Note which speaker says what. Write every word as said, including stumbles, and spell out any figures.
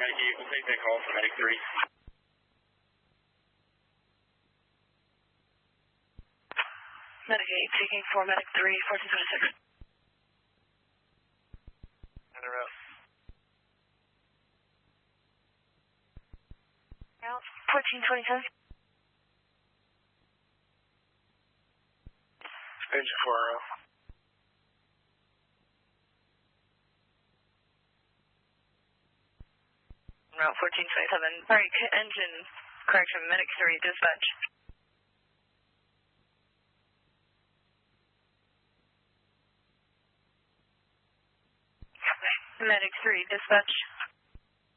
Speaker 1: Thank you. We'll take that call from Medic three.
Speaker 2: Medic eight, taking four, Medic three, fourteen twenty-six.
Speaker 1: On the route.
Speaker 2: Route fourteen twenty-seven.
Speaker 1: Engine four route.
Speaker 2: Route fourteen twenty-seven. Sorry, engine correction, Medic three, dispatch. Medic three, dispatch.